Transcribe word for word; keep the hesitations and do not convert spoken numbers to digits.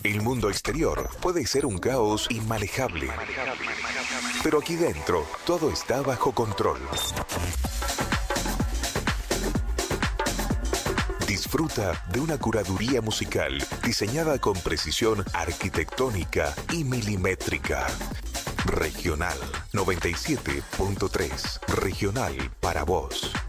El mundo exterior puede ser un caos inmanejable, pero aquí dentro todo está bajo control. Disfruta de una curaduría musical diseñada con precisión arquitectónica y milimétrica. Regional noventa y siete punto tres. Regional para vos.